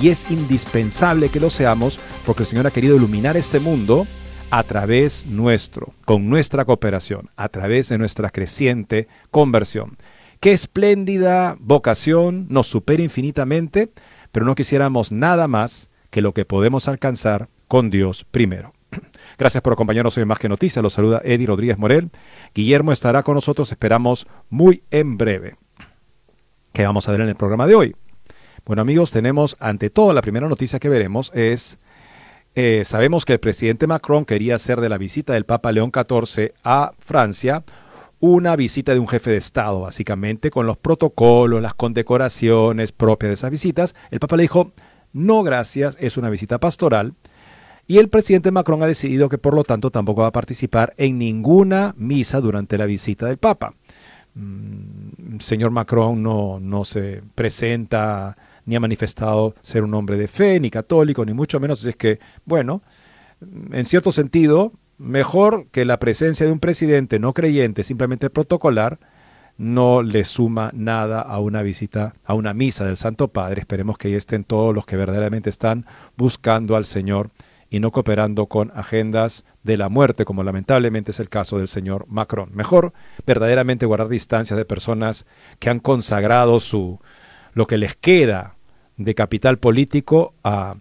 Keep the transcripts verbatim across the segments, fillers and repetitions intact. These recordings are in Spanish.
y es indispensable que lo seamos porque el Señor ha querido iluminar este mundo a través nuestro, con nuestra cooperación, a través de nuestra creciente conversión. Qué espléndida vocación, nos supera infinitamente, pero no quisiéramos nada más que lo que podemos alcanzar con Dios primero. Gracias por acompañarnos hoy en Más que Noticias. Los saluda Eddie Rodríguez Morel. Guillermo estará con nosotros, esperamos muy en breve. ¿Qué vamos a ver en el programa de hoy? Bueno, amigos, tenemos ante todo la primera noticia que veremos es, eh, sabemos que el presidente Macron quería hacer de la visita del Papa León catorce a Francia una visita de un jefe de Estado, básicamente, con los protocolos, las condecoraciones propias de esas visitas. El Papa le dijo, no gracias, es una visita pastoral. Y el presidente Macron ha decidido que por lo tanto tampoco va a participar en ninguna misa durante la visita del Papa. Mm, señor Macron no, no se presenta ni ha manifestado ser un hombre de fe, ni católico, ni mucho menos. Es que, bueno, en cierto sentido, mejor que la presencia de un presidente no creyente, simplemente protocolar, no le suma nada a una visita, a una misa del Santo Padre. Esperemos que ahí estén todos los que verdaderamente están buscando al Señor y no cooperando con agendas de la muerte, como lamentablemente es el caso del señor Macron. Mejor verdaderamente guardar distancias de personas que han consagrado su, lo que les queda de capital político a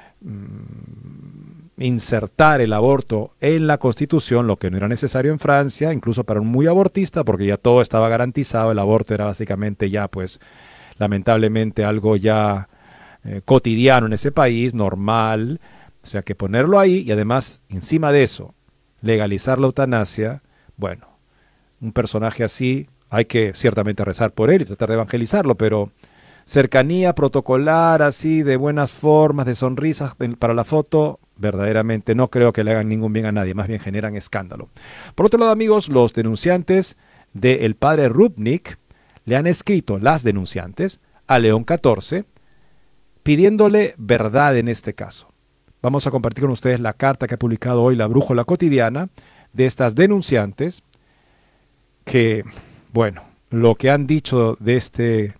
mm, insertar el aborto en la Constitución, lo que no era necesario en Francia, incluso para un muy abortista, porque ya todo estaba garantizado, el aborto era básicamente ya, pues, lamentablemente algo ya eh, cotidiano en ese país, normal. O sea que ponerlo ahí y además encima de eso legalizar la eutanasia, bueno, un personaje así hay que ciertamente rezar por él y tratar de evangelizarlo, pero cercanía protocolar así de buenas formas, de sonrisas para la foto, verdaderamente no creo que le hagan ningún bien a nadie, más bien generan escándalo. Por otro lado, amigos, los denunciantes del padre Rupnik le han escrito, las denunciantes, a León catorce pidiéndole verdad en este caso. Vamos a compartir con ustedes la carta que ha publicado hoy la Brújula Cotidiana de estas denunciantes que, bueno, lo que han dicho de este,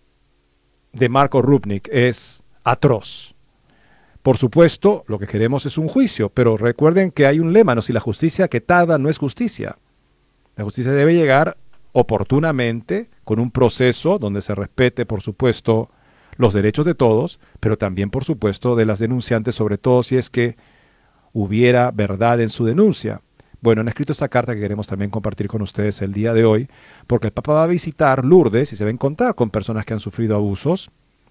de Marco Rupnik es atroz. Por supuesto, lo que queremos es un juicio, pero recuerden que hay un lema, no, si la justicia que tarda no es justicia. La justicia debe llegar oportunamente, con un proceso donde se respete, por supuesto, los derechos de todos, pero también, por supuesto, de las denunciantes, sobre todo si es que hubiera verdad en su denuncia. Bueno, han escrito esta carta que queremos también compartir con ustedes el día de hoy, porque el Papa va a visitar Lourdes y se va a encontrar con personas que han sufrido abusos.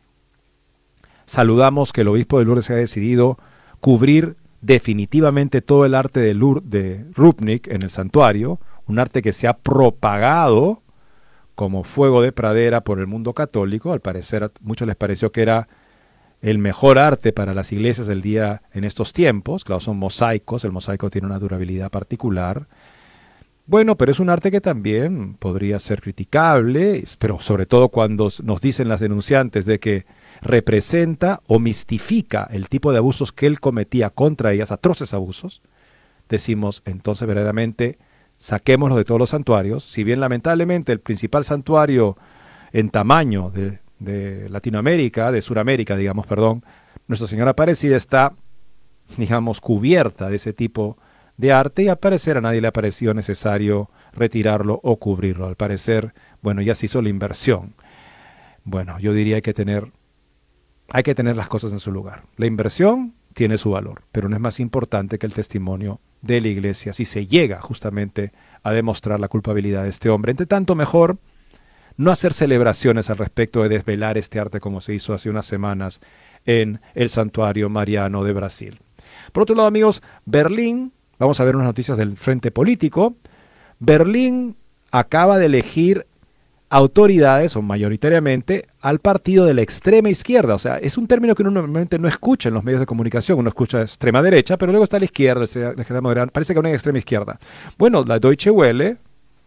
Saludamos que el obispo de Lourdes ha decidido cubrir definitivamente todo el arte de, Lourdes, de Rupnik en el santuario, un arte que se ha propagado como fuego de pradera por el mundo católico. Al parecer a muchos les pareció que era el mejor arte para las iglesias del día en estos tiempos. Claro, son mosaicos, el mosaico tiene una durabilidad particular. Bueno, pero es un arte que también podría ser criticable, pero sobre todo cuando nos dicen las denunciantes de que representa o mistifica el tipo de abusos que él cometía contra ellas, atroces abusos, decimos entonces verdaderamente saquémoslo de todos los santuarios. Si bien lamentablemente el principal santuario en tamaño de, de Latinoamérica, de Sudamérica, digamos, perdón, Nuestra Señora Aparecida está, digamos, cubierta de ese tipo de arte y al parecer a nadie le ha parecido necesario retirarlo o cubrirlo. Al parecer, bueno, ya se hizo la inversión. Bueno, yo diría hay que tener, hay que tener las cosas en su lugar. La inversión tiene su valor, pero no es más importante que el testimonio de la iglesia, si se llega justamente a demostrar la culpabilidad de este hombre. Entre tanto, mejor no hacer celebraciones al respecto de desvelar este arte como se hizo hace unas semanas en el Santuario Mariano de Brasil. Por otro lado, amigos, Berlín, vamos a ver unas noticias del frente político. Berlín acaba de elegir autoridades, o mayoritariamente, al partido de la extrema izquierda. O sea, es un término que uno normalmente no escucha en los medios de comunicación. Uno escucha extrema derecha, pero luego está la izquierda, la izquierda moderada. Parece que hay una extrema izquierda. Bueno, la Deutsche Welle,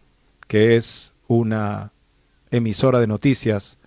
que es una emisora de noticias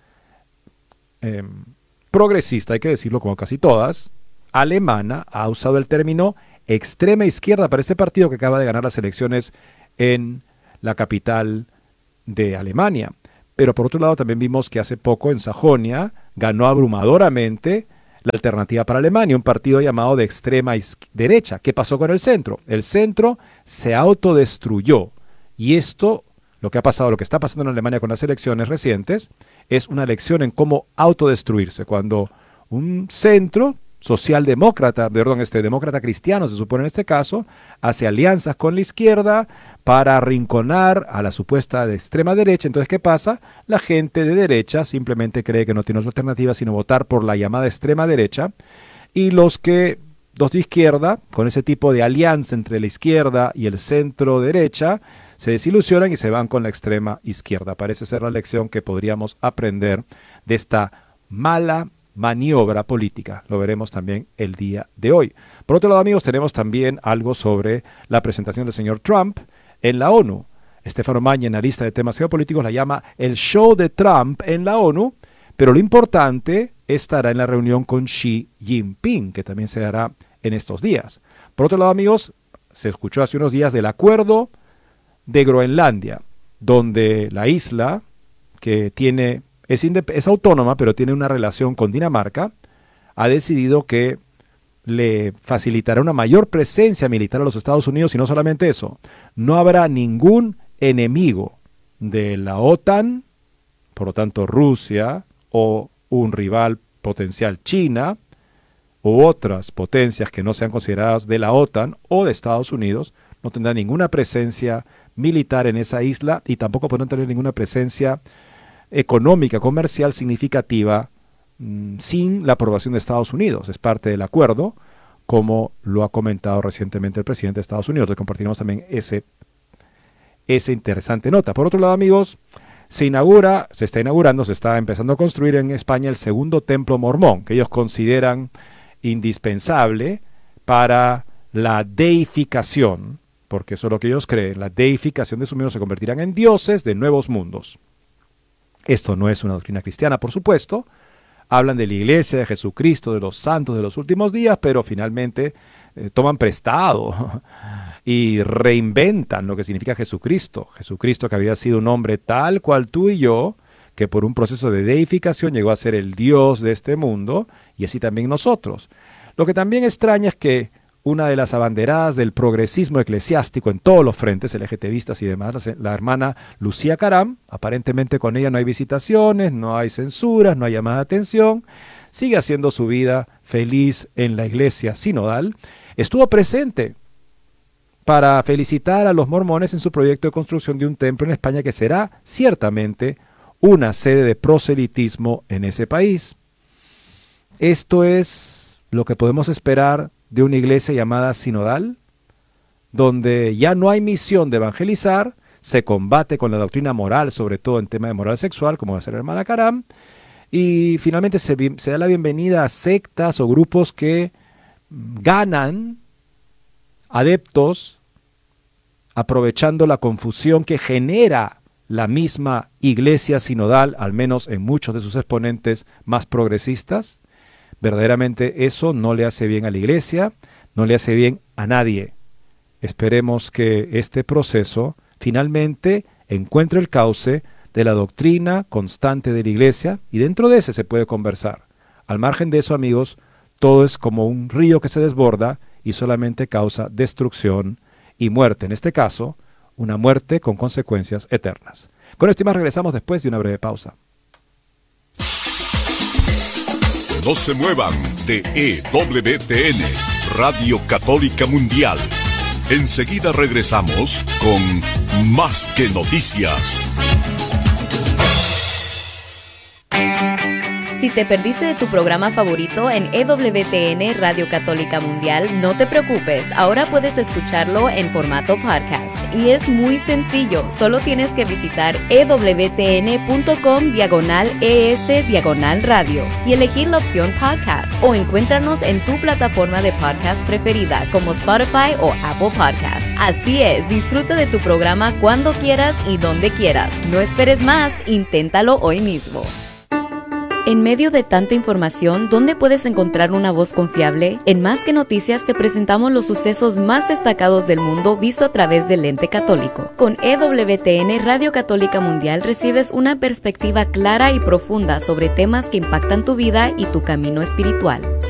eh, progresista, hay que decirlo como casi todas, alemana, ha usado el término extrema izquierda para este partido que acaba de ganar las elecciones en la capital de Alemania. Pero por otro lado también vimos que hace poco en Sajonia ganó abrumadoramente la Alternativa para Alemania, un partido llamado de extrema derecha. ¿Qué pasó con el centro? El centro se autodestruyó. Y esto, lo que ha pasado, lo que está pasando en Alemania con las elecciones recientes, es una lección en cómo autodestruirse. Cuando un centro socialdemócrata, perdón, este demócrata cristiano, se supone en este caso, hace alianzas con la izquierda para arrinconar a la supuesta de extrema derecha. Entonces, ¿qué pasa? La gente de derecha simplemente cree que no tiene otra alternativa sino votar por la llamada extrema derecha, y los que, los de izquierda, con ese tipo de alianza entre la izquierda y el centro derecha, se desilusionan y se van con la extrema izquierda. Parece ser la lección que podríamos aprender de esta mala maniobra política. Lo veremos también el día de hoy. Por otro lado, amigos, tenemos también algo sobre la presentación del señor Trump en la ONU. Estefano Maña, analista de temas geopolíticos, la llama el show de Trump en la ONU, pero lo importante estará en la reunión con Xi Jinping, que también se dará en estos días. Por otro lado, amigos, se escuchó hace unos días del acuerdo de Groenlandia, donde la isla, que tiene Es, es autónoma, pero tiene una relación con Dinamarca, ha decidido que le facilitará una mayor presencia militar a los Estados Unidos, y no solamente eso, no habrá ningún enemigo de la OTAN, por lo tanto Rusia, o un rival potencial China, u otras potencias que no sean consideradas de la OTAN o de Estados Unidos, no tendrá ninguna presencia militar en esa isla, y tampoco podrán tener ninguna presencia económica, comercial significativa mmm, sin la aprobación de Estados Unidos. Es parte del acuerdo, como lo ha comentado recientemente el presidente de Estados Unidos. Le compartiremos también ese, esa interesante nota. Por otro lado, amigos, se inaugura, se está inaugurando, se está empezando a construir en España el segundo templo mormón, que ellos consideran indispensable para la deificación, porque eso es lo que ellos creen, la deificación de sus miembros, se convertirán en dioses de nuevos mundos. Esto no es una doctrina cristiana, por supuesto. Hablan de la iglesia, de Jesucristo, de los santos de los últimos días, pero finalmente eh, toman prestado y reinventan lo que significa Jesucristo. Jesucristo, que había sido un hombre tal cual tú y yo, que por un proceso de deificación llegó a ser el Dios de este mundo, y así también nosotros. Lo que también extraña es que una de las abanderadas del progresismo eclesiástico en todos los frentes, LGTBistas y demás, la hermana Lucía Caram, aparentemente con ella no hay visitaciones, no hay censuras, no hay llamada de atención, sigue haciendo su vida feliz en la iglesia sinodal, estuvo presente para felicitar a los mormones en su proyecto de construcción de un templo en España que será ciertamente una sede de proselitismo en ese país. Esto es lo que podemos esperar de una iglesia llamada sinodal, donde ya no hay misión de evangelizar, se combate con la doctrina moral, sobre todo en tema de moral sexual, como va a ser la hermana Caram, y finalmente se, se da la bienvenida a sectas o grupos que ganan adeptos aprovechando la confusión que genera la misma iglesia sinodal, al menos en muchos de sus exponentes más progresistas. Verdaderamente eso no le hace bien a la iglesia, no le hace bien a nadie. Esperemos que este proceso finalmente encuentre el cauce de la doctrina constante de la iglesia, y dentro de ese se puede conversar. Al margen de eso, amigos, todo es como un río que se desborda y solamente causa destrucción y muerte. En este caso, una muerte con consecuencias eternas. Con esto y más regresamos después de una breve pausa. No se muevan de E W T N, Radio Católica Mundial. Enseguida regresamos con Más que Noticias. Si te perdiste de tu programa favorito en E W T N Radio Católica Mundial, no te preocupes, ahora puedes escucharlo en formato podcast. Y es muy sencillo, solo tienes que visitar ewtn.com diagonal es diagonal radio y elegir la opción podcast, o encuéntranos en tu plataforma de podcast preferida como Spotify o Apple Podcasts. Así es, disfruta de tu programa cuando quieras y donde quieras. No esperes más, inténtalo hoy mismo. En medio de tanta información, ¿dónde puedes encontrar una voz confiable? En Más que Noticias te presentamos los sucesos más destacados del mundo visto a través del lente católico. Con E W T N Radio Católica Mundial recibes una perspectiva clara y profunda sobre temas que impactan tu vida y tu camino espiritual.